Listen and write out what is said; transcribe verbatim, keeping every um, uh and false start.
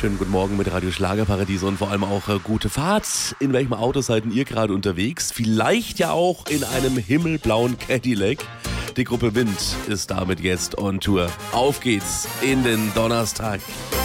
Schönen guten Morgen mit Radio Schlagerparadies und vor allem auch äh, gute Fahrt. In welchem Auto seid ihr gerade unterwegs? Vielleicht ja auch in einem himmelblauen Cadillac. Die Gruppe Wind ist damit jetzt on Tour. Auf geht's in den Donnerstag.